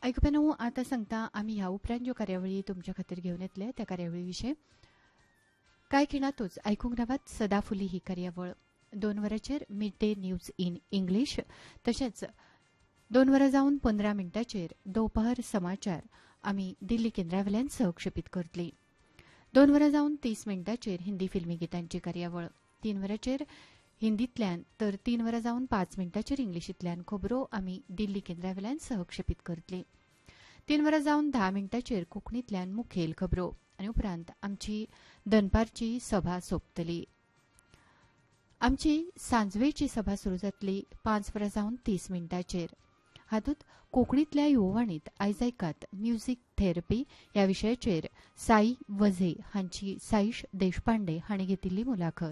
ऐकून आता सांगता आम्ही ह्या उपरांत ज्यो कार्यावळी तुमच्या खातीर घेवन येतले त्या कार्यावळी विशीं कांय खिणातूच आयकूंक रावात सदाफुली ही कार्यावळ 2 वरांचेर mid day news in English तशेंच 2 वरां जावन 15 मिनटांचेर दोपहर समाचार आमी दिल्ली केंद्रावेल्यान सहक्षेपीत करतली 2 वरां जावन 30 मिनटांचेर हिंदी फिल्मी गितांची कार्यावळ 3 वरांचेर हिंदींतल्यान तर 3 वरां जावन 5 मिनटांचेर इंग्लिशींतल्यान खबरो आमी दिल्ली केंद्रावेल्यान सहक्षेपीत करतली 3 वरां जावन 10 मिनटांचेर कोंकणींतल्यान मुखेल खबरो आनी उपरांत आमची दनपारची सभा सोंपतली आमची सांजवेळची सभा सुरू जातली 5 वरां जावन 30 मिनटांचेर हातूंत कोंकणींतल्या युववाणींत आयज ऐकात म्युझिक थेरपी ह्या विशयाचेर साई वझे हांची साईश देशपांडे हांणी घेतिल्ली मुलाखत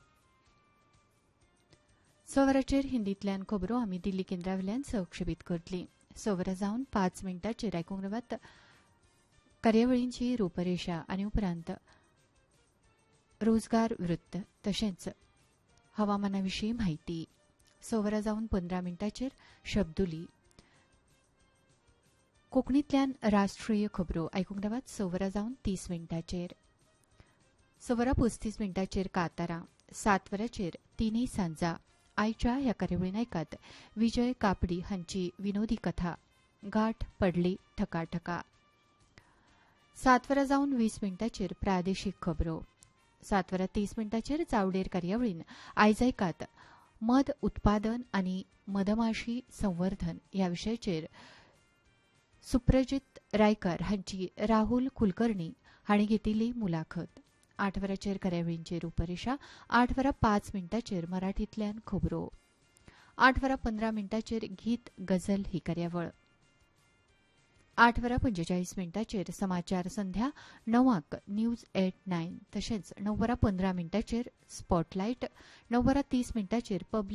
6 वरांचेर हिंदींतल्यान खबरो आमी दिल्ली केंद्रावेल्यान सहक्षेपीत करतली 6 वरां जावन 5 मिनटांचेर आयकूंक रावात कार्यावळींची रूपरेषा आनी उपरांत रोजगार वृत्त तशेंच हवामाना विशीं म्हायती 6 वरां जावन 15 मिनटांचेर शब्दुली कोंकणींतल्यान राष्ट्रीय खबरो आयकूंक रावात 6 वरां जावन 30 मिनटांचेर 6 वरां 35 मिनटांचेर कांतारां 7 वरांचेर तिनूय सांजा आयच्या ह्या कार्यावळीन ऐकात विजय कापडी हांची विनोदी कथा गाठ पडली ठकाठका 7 वरां जावन 20 मिनटांचेर प्रादेशीक खबरो 7 वरां 30 मिनटांचेर चावडेर कार्यावळीन आयज ऐकात मध उत्पादन आनी मधमाशी संवर्धन ह्या विशयाचेर सुप्रजीत रायकर हांची राहुल कुलकर्णी हांणी घेतिल्ली मुलाखत 8 वरांचेर कार्यावळींचेर रूपरेषा 8 वरां 5 मिनटांचेर मराठींतल्यान खबरो 8 वरां 15 मिनटांचेर गीत गझल ही कार्यावळ 8 वरां 45 मिनटांचेर समाचार संध्या 9 न्यूज एट 9 तशेंच 9 वरां 15 मिनटांचेर स्पॉटलायट 9 वरां 30 मिनटांचेर पब्लिक